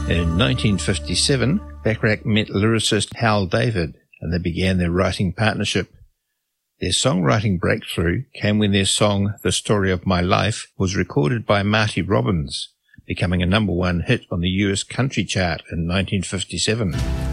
In 1957, Bacharach met lyricist Hal David, and they began their writing partnership. Their songwriting breakthrough came when their song, The Story of My Life, was recorded by Marty Robbins, becoming a #1 hit on the US country chart in 1957.